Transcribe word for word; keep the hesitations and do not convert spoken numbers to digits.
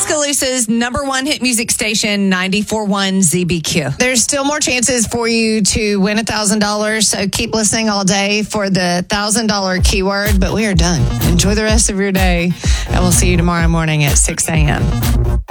Tuscaloosa's number one hit music station, ninety-four point one Z B Q. There's still more chances for you to win one thousand dollars, so keep listening all day for the one thousand dollars keyword. But we are done. Enjoy the rest of your day, and we'll see you tomorrow morning at six a.m.